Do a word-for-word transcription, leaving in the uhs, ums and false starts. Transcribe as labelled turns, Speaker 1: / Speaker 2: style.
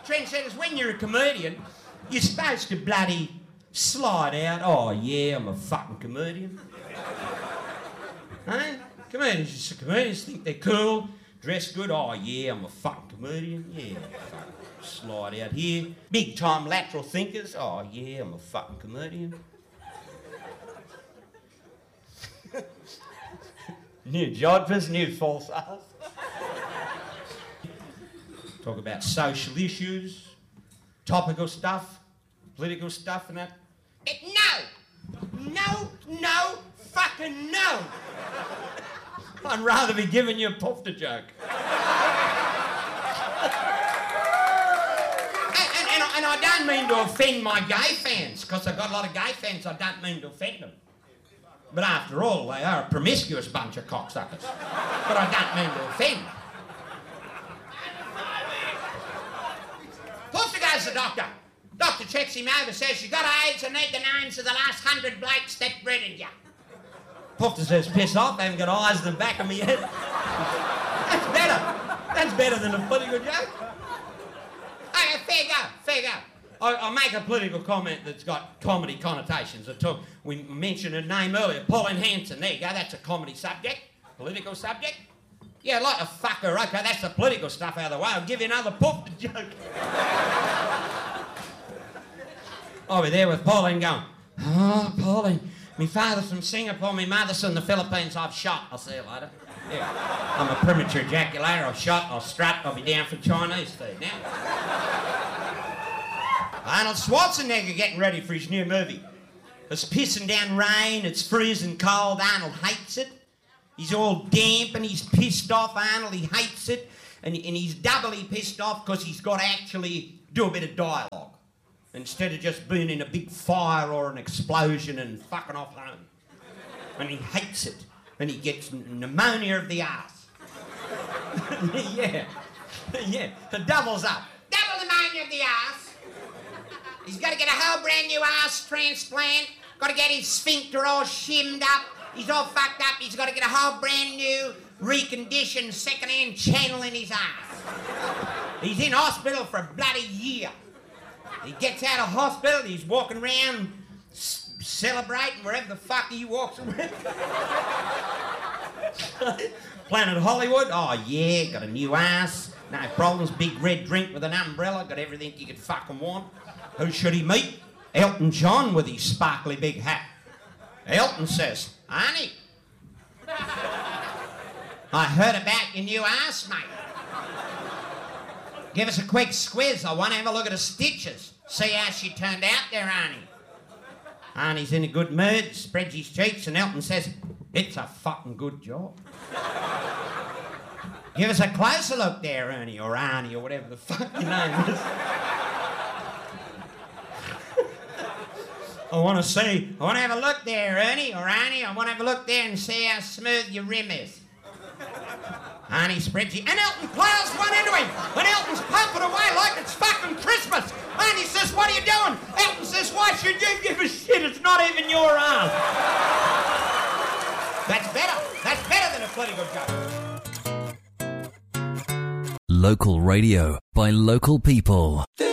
Speaker 1: trendsetters, when you're a comedian, you're supposed to bloody slide out. Oh, yeah, I'm a fucking comedian. Hey? Comedians, just comedians think they're cool, dress good. Oh, yeah, I'm a fucking comedian. Yeah, fucking slide out here. Big time lateral thinkers. Oh, yeah, I'm a fucking comedian. New jodhpurs, new false arse. Talk about social issues, topical stuff, political stuff and that. It, no! No, no, fucking no! I'd rather be giving you a pufter joke. and, and, and, I, and I don't mean to offend my gay fans, because I've got a lot of gay fans, I don't mean to offend them. But after all, they are a promiscuous bunch of cocksuckers. But I don't mean to offend. Pufter goes to the doctor. Doctor checks him over, says, you got AIDS and need the names of the last hundred blokes that breaded you. Pufter says, piss off, they haven't got eyes in the back of my head. That's better. That's better than a political joke. Okay, fair go, fair go. I, I make a political comment that's got comedy connotations. I took, we mentioned a name earlier, Pauline Hanson. There you go, that's a comedy subject, political subject. Yeah, like a fucker, okay, that's the political stuff out of the way. I'll give you another Pufter joke. I'll be there with Pauline going, oh, Pauline, my father's from Singapore, my mother's from the Philippines, I've shot. I'll see you later. Yeah. I'm a premature ejaculator, I've shot, I'll strut, I'll be down for Chinese food now. Arnold Schwarzenegger getting ready for his new movie. It's pissing down rain, it's freezing cold, Arnold hates it. He's all damp and he's pissed off, Arnold, he hates it. And, and he's doubly pissed off because he's got to actually do a bit of dialogue. Instead of just being in a big fire or an explosion and fucking off home. And he hates it. And he gets pneumonia of the arse. yeah, yeah, it doubles up. Double pneumonia of the arse. He's got to get a whole brand new arse transplant. Got to get his sphincter all shimmed up. He's all fucked up. He's got to get a whole brand new, reconditioned, second-hand channel in his arse. He's in hospital for a bloody year. He gets out of hospital, he's walking around c- celebrating wherever the fuck he walks around. Planet Hollywood, oh yeah, got a new ass, no problems, big red drink with an umbrella, got everything you could fucking want. Who should he meet? Elton John with his sparkly big hat. Elton says, Arnie, I heard about your new ass, mate. Give us a quick squiz. I want to have a look at the stitches. See how she turned out there, Arnie. Arnie's in a good mood, spreads his cheeks, and Elton says, it's a fucking good job. Give us a closer look there, Ernie, or Arnie, or whatever the fuck your name is. I want to see, I want to have a look there, Ernie, or Arnie. I want to have a look there and see how smooth your rim is. Arnie spreads it, and Elton plows one into him, and Elton's pumping away like it's fucking Christmas. Arnie says, what are you doing? Elton says, why should you give a shit? It's not even your arm. That's better. That's better than a political joke.
Speaker 2: Local radio by local people.